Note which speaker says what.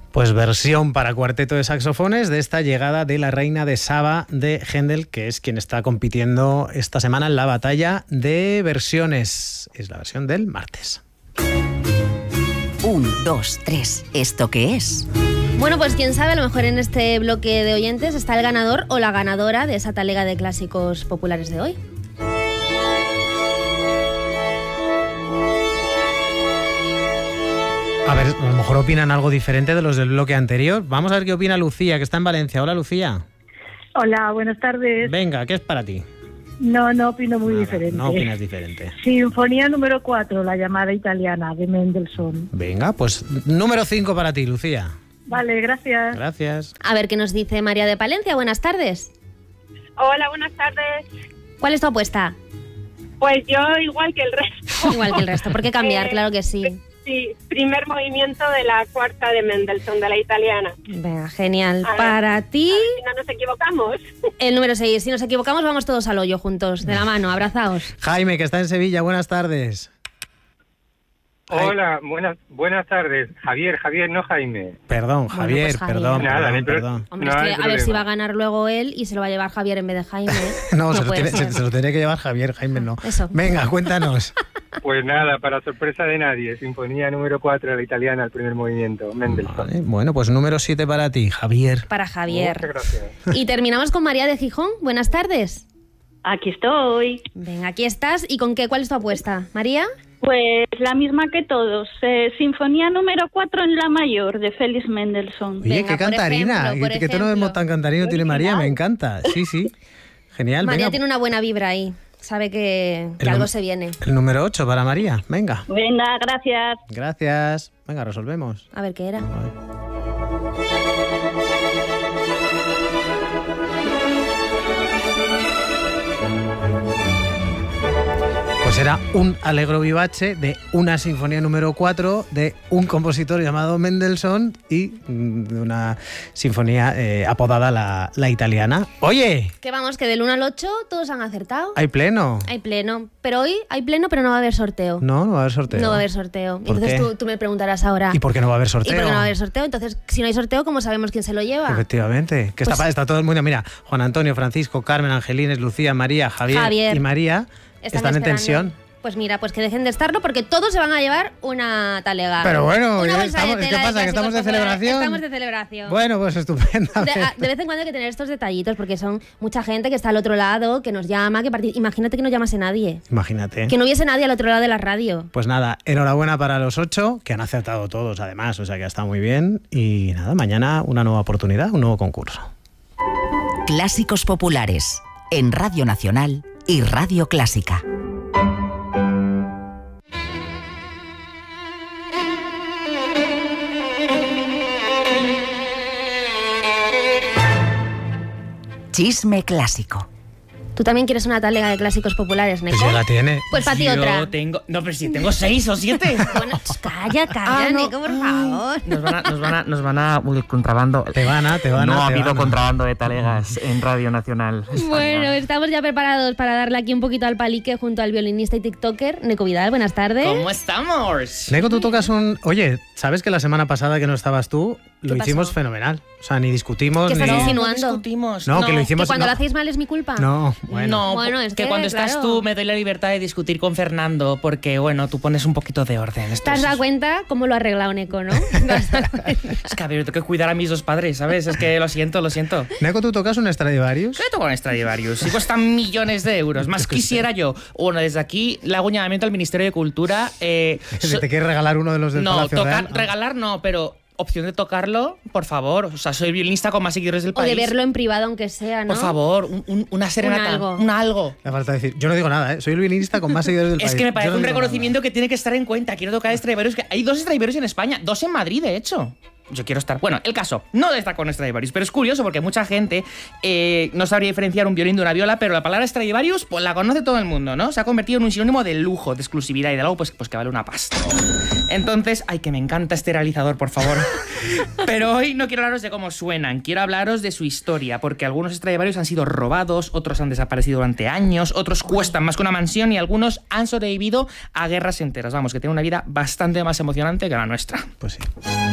Speaker 1: Pues versión para cuarteto de saxofones de esta llegada de La Reina de Saba de Händel, que es quien está compitiendo esta semana en la batalla de versiones. Es la versión del martes.
Speaker 2: 1, 2, 3. ¿Esto qué es?
Speaker 3: Bueno, pues quién sabe, a lo mejor en este bloque de oyentes está el ganador o la ganadora de esa talega de clásicos populares de hoy.
Speaker 1: A ver, a lo mejor opinan algo diferente de los del bloque anterior. Vamos a ver qué opina Lucía, que está en Valencia. Hola, Lucía.
Speaker 4: Hola, buenas tardes.
Speaker 1: Venga, ¿qué es para ti?
Speaker 4: No opino muy diferente.
Speaker 1: No opinas diferente.
Speaker 4: Sinfonía número 4, la llamada italiana, de Mendelssohn.
Speaker 1: Venga, pues número 5 para ti, Lucía.
Speaker 4: Vale, gracias.
Speaker 1: Gracias.
Speaker 3: A ver qué nos dice María de Palencia. Buenas tardes.
Speaker 5: Hola, buenas tardes.
Speaker 3: ¿Cuál es tu apuesta?
Speaker 5: Pues yo igual que el resto.
Speaker 3: Igual que el resto. ¿Por qué cambiar? Claro que sí.
Speaker 5: Sí, primer movimiento de la cuarta de Mendelssohn, de la italiana.
Speaker 3: Venga, genial.
Speaker 5: A ver,
Speaker 3: Para ti,
Speaker 5: si no nos equivocamos.
Speaker 3: el número 6. Si nos equivocamos, vamos todos al hoyo juntos, de la mano, abrazaos.
Speaker 1: Jaime, que está en Sevilla. Buenas tardes.
Speaker 6: Hola, buenas tardes. Javier, no Jaime.
Speaker 1: Perdón, Javier,
Speaker 3: pues Javier.
Speaker 1: perdón.
Speaker 6: Nada,
Speaker 1: perdón.
Speaker 3: Hombre,
Speaker 6: No
Speaker 3: es
Speaker 6: hay
Speaker 3: que a ver si
Speaker 6: problema.
Speaker 3: va a ganar luego él y se lo va a llevar Javier en vez de Jaime.
Speaker 1: No, se
Speaker 3: puede ser.
Speaker 1: lo tiene que llevar Javier, Jaime no.
Speaker 3: Eso.
Speaker 1: Venga, cuéntanos.
Speaker 6: Pues nada, para sorpresa de nadie, Sinfonía número 4 de la italiana, el primer movimiento, Mendelssohn.
Speaker 1: Vale, bueno, pues número 7 para ti, Javier.
Speaker 3: Para Javier.
Speaker 6: Muchas gracias.
Speaker 3: Y terminamos con María de Gijón. Buenas tardes.
Speaker 5: Aquí estoy.
Speaker 3: Venga, aquí estás. ¿Y con qué? ¿Cuál es tu apuesta? ¿María?
Speaker 5: Pues la misma que todos. Sinfonía número 4 en la mayor, de Félix Mendelssohn.
Speaker 1: Oye,
Speaker 3: Venga,
Speaker 1: qué
Speaker 3: por
Speaker 1: cantarina.
Speaker 3: ejemplo, por
Speaker 1: Que tono de
Speaker 3: ejemplo.
Speaker 1: tan cantarino tiene María, me encanta. Sí, sí. Genial.
Speaker 3: María
Speaker 1: venga.
Speaker 3: tiene una buena vibra ahí. Sabe que
Speaker 1: El
Speaker 3: algo
Speaker 1: num-
Speaker 3: se viene.
Speaker 1: El número 8 para María. Venga.
Speaker 5: Venga, gracias.
Speaker 1: Gracias. Venga, resolvemos.
Speaker 3: A ver qué era.
Speaker 1: Pues era un Allegro vivace de una sinfonía número 4 de un compositor llamado Mendelssohn y de una sinfonía apodada la italiana. Oye,
Speaker 3: Que vamos, que del 1 al 8 todos han acertado.
Speaker 1: hay pleno.
Speaker 3: Hay pleno. Pero hoy hay pleno, pero no va a haber sorteo.
Speaker 1: No va a haber sorteo.
Speaker 3: No va a haber sorteo.
Speaker 1: ¿Por
Speaker 3: Entonces
Speaker 1: qué?
Speaker 3: tú me preguntarás ahora.
Speaker 1: ¿Y por qué no va a haber sorteo?
Speaker 3: ¿Y por qué no va a haber sorteo? Entonces, si no hay sorteo, ¿cómo sabemos quién se lo lleva?
Speaker 1: Efectivamente. Que
Speaker 3: Pues-
Speaker 1: está todo el mundo. Mira, Juan Antonio, Francisco, Carmen, Angelines, Lucía, María, Javier. Y María están en
Speaker 3: esperando.
Speaker 1: tensión.
Speaker 3: Pues mira, pues que dejen de estarlo porque todos se van a llevar una talega.
Speaker 1: Pero bueno,
Speaker 3: Una
Speaker 1: ya
Speaker 3: bolsa de
Speaker 1: estamos- ¿qué
Speaker 3: tela de
Speaker 1: pasa? ¿Que
Speaker 3: clásicos
Speaker 1: estamos de
Speaker 3: populares.
Speaker 1: celebración?
Speaker 3: Estamos de celebración.
Speaker 1: Bueno, pues estupendo.
Speaker 3: De vez en cuando hay que tener estos detallitos porque son mucha gente que está al otro lado, que nos llama, que imagínate que no llamase nadie.
Speaker 1: Imagínate.
Speaker 3: Que no hubiese nadie al otro lado de la radio.
Speaker 1: Pues nada, enhorabuena para los 8, que han acertado todos además, o sea que ha estado muy bien. Y nada, mañana una nueva oportunidad, un nuevo concurso.
Speaker 2: Clásicos populares en Radio Nacional y Radio Clásica. Chisme clásico.
Speaker 3: ¿Tú también quieres una talega de clásicos populares, Neko?
Speaker 1: Pues ya la tiene.
Speaker 3: Pues para ti otra.
Speaker 7: Yo tengo... No, pero si tengo 6 o 7.
Speaker 3: Bueno, calla,
Speaker 7: no.
Speaker 3: Neko, por favor.
Speaker 7: Nos van a... Uy, contrabando.
Speaker 1: Te van a.
Speaker 7: No ha
Speaker 1: te
Speaker 7: habido
Speaker 1: van a.
Speaker 7: contrabando de talegas en Radio Nacional. España.
Speaker 3: Bueno, estamos ya preparados para darle aquí un poquito al palique junto al violinista y tiktoker Neko Vidal. Buenas tardes.
Speaker 7: ¿Cómo estamos?
Speaker 1: Neko, tú tocas un... Oye, ¿sabes que la semana pasada que no estabas tú, lo
Speaker 3: ¿Qué
Speaker 1: hicimos
Speaker 3: pasó?
Speaker 1: fenomenal? O sea, ni discutimos,
Speaker 3: ¿Qué estás
Speaker 1: ni...
Speaker 3: insinuando?
Speaker 7: discutimos.
Speaker 1: No, que lo hicimos...
Speaker 3: ¿Que cuando
Speaker 1: no.
Speaker 3: lo hacéis mal es mi culpa?
Speaker 1: No, bueno.
Speaker 7: No,
Speaker 3: Bueno, es
Speaker 7: que
Speaker 3: que,
Speaker 7: cuando estás
Speaker 3: claro.
Speaker 7: tú me doy la libertad de discutir con Fernando porque, bueno, tú pones un poquito de orden.
Speaker 3: ¿Te has dado cuenta cómo lo ha arreglado Neko, no? ¿Te has dado cuenta?
Speaker 7: Es que, a ver, yo tengo que cuidar a mis dos padres, ¿sabes? Es que lo siento.
Speaker 1: Neko, ¿tú tocas un Stradivarius?
Speaker 7: ¿Qué toco con Stradivarius? Si cuestan millones de euros. Más
Speaker 1: Yo qué
Speaker 7: quisiera yo. Bueno, desde aquí le hago un llamamiento al Ministerio de Cultura.
Speaker 1: Si te quieres regalar uno de los del
Speaker 7: No,
Speaker 1: Palacio Real.
Speaker 7: regalar no, pero opción de tocarlo, por favor. O sea, soy violinista con más seguidores del
Speaker 3: O
Speaker 7: país.
Speaker 3: de verlo en privado, aunque sea, ¿no?
Speaker 7: Por favor, una serenata.
Speaker 3: algo.
Speaker 7: Un algo.
Speaker 1: Me falta decir, yo no digo nada, ¿eh? Soy el violinista con más seguidores del país.
Speaker 7: Es que me
Speaker 1: Yo
Speaker 7: parece
Speaker 1: no
Speaker 7: un
Speaker 1: digo
Speaker 7: reconocimiento que tiene que estar en cuenta. Quiero tocar Stradivarius. Que hay 2 Stradivarius en España, 2 en Madrid, de hecho. Yo quiero estar... Bueno, el caso, no de estar con Stradivarius, pero es curioso porque mucha gente no sabría diferenciar un violín de una viola, pero la palabra Stradivarius pues la conoce todo el mundo, ¿no? Se ha convertido en un sinónimo de lujo, de exclusividad y de algo pues que vale una pasta. Entonces, ay, que me encanta este realizador, por favor. Pero hoy no quiero hablaros de cómo suenan, quiero hablaros de su historia, porque algunos Stradivarius han sido robados, otros han desaparecido durante años, otros cuestan más que una mansión y algunos han sobrevivido a guerras enteras. Vamos, que tienen una vida bastante más emocionante que la nuestra.
Speaker 1: Pues sí.